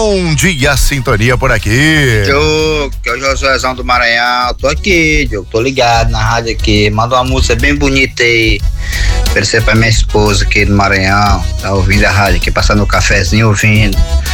bom dia, sintonia por aqui. Diogo, que é o Josuézão do Maranhão, tô aqui, Diogo, tô ligado na rádio aqui, manda uma música bem bonita aí, oferecer pra minha esposa aqui do Maranhão, tá ouvindo a rádio aqui, passando um cafezinho ouvindo.